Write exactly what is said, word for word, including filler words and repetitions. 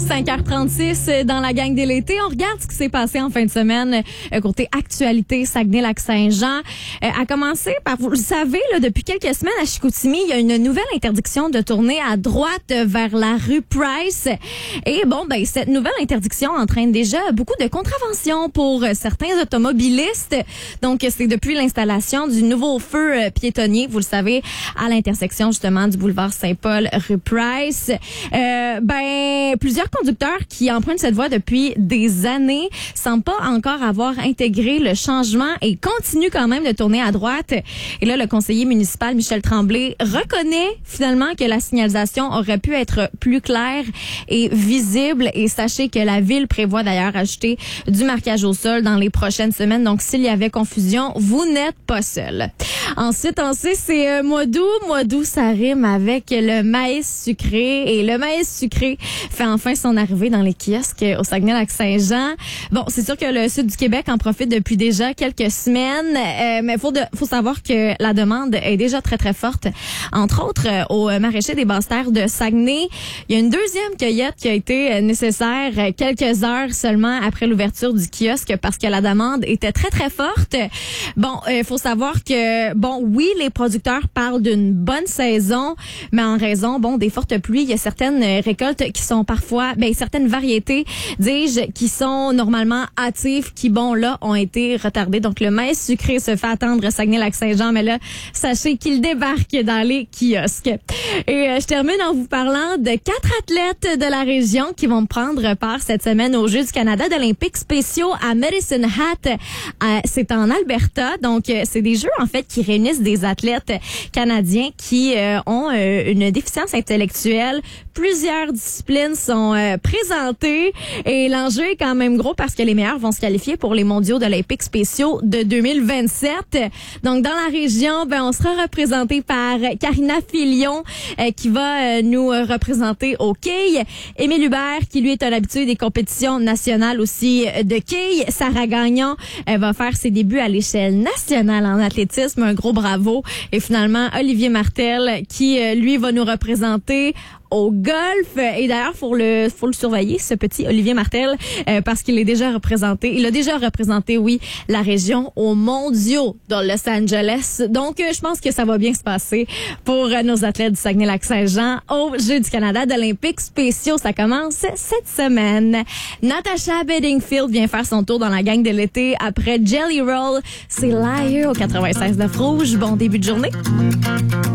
cinq heures trente-six dans la gang de l'été. On regarde ce qui s'est passé en fin de semaine euh, côté actualité Saguenay-Lac-Saint-Jean. Euh, à commencer par, vous le savez, là, depuis quelques semaines à Chicoutimi, il y a une nouvelle interdiction de tourner à droite vers la rue Price. Et bon, ben cette nouvelle interdiction entraîne déjà beaucoup de contraventions pour certains automobilistes. Donc, c'est depuis l'installation du nouveau feu euh, piétonnier, vous le savez, à l'intersection justement du boulevard Saint-Paul, rue Price. Euh, ben, plusieurs conducteurs qui empruntent cette voie depuis des années semblent pas encore avoir intégré le changement et continuent quand même de tourner à droite. Et là, le conseiller municipal Michel Tremblay reconnaît finalement que la signalisation aurait pu être plus claire et visible. Et sachez que la ville prévoit d'ailleurs ajouter du marquage au sol dans les prochaines semaines. Donc, s'il y avait confusion, vous n'êtes pas seul. Ensuite, on sait, c'est euh, mois d'août. Mois d'août, ça rime avec le maïs sucré. Et le maïs sucré fait enfin son arrivée dans les kiosques au Saguenay-Lac-Saint-Jean. Bon, c'est sûr que le sud du Québec en profite depuis déjà quelques semaines. Euh, mais faut de, faut savoir que la demande est déjà très, très forte. Entre autres, euh, au maraîcher des Basses-Terres de Saguenay, il y a une deuxième cueillette qui a été nécessaire quelques heures seulement après l'ouverture du kiosque parce que la demande était très, très forte. Bon, il euh, faut savoir que, bon, oui, les producteurs parlent d'une bonne saison, mais en raison, bon, des fortes pluies, il y a certaines récoltes qui sont parfois, ben, certaines variétés, dis-je, qui sont normalement hâtives, qui, bon, là, ont été retardées. Donc, le maïs sucré se fait attendre à Saguenay-Lac-Saint-Jean, mais là, sachez qu'il débarque dans les kiosques. Et euh, je termine en vous parlant de quatre athlètes de la région qui vont prendre part cette semaine aux Jeux du Canada d'Olympiques spéciaux à Medicine Hat. Euh, c'est en Alberta, donc euh, c'est des jeux, en fait, qui réunissent des athlètes canadiens qui euh, ont euh, une déficience intellectuelle. Plusieurs disciplines sont euh, présentées et l'enjeu est quand même gros parce que les meilleurs vont se qualifier pour les mondiaux d'Olympiques spéciaux de deux mille vingt-sept. Donc, dans la région, ben, on sera représenté par Karina Filion euh, qui va euh, nous représenter au quilles. Émile Hubert qui, lui, est un habitué des compétitions nationales aussi de quilles. Sarah Gagnon euh, va faire ses débuts à l'échelle nationale en athlétisme. Un gros bravo. Et finalement, Olivier Martel qui, euh, lui, va nous représenter au golf. Et d'ailleurs, faut le faut le surveiller, ce petit Olivier Martel, euh, parce qu'il est déjà représenté. Il a déjà représenté, oui, la région aux mondiaux de Los Angeles. Donc, euh, je pense que ça va bien se passer pour euh, nos athlètes du Saguenay-Lac-Saint-Jean aux Jeux du Canada d'Olympiques spéciaux. Ça commence cette semaine. Natasha Bedingfield vient faire son tour dans la gang de l'été après Jelly Roll. C'est Liar au quatre-vingt-seize neuf Rouge. Bon début de journée.